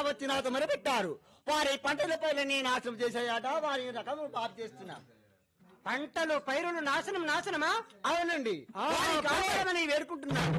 వచ్చి నాతో మొరపెట్టారు. వారి పంటల పైలని నాశనం చేసేయాట. వారి రకము బాబు చేస్తున్నారు. పంటలు పైరులు నాశనమా? అవునండి. వారి కావాలని వేడుకుంటున్నాను.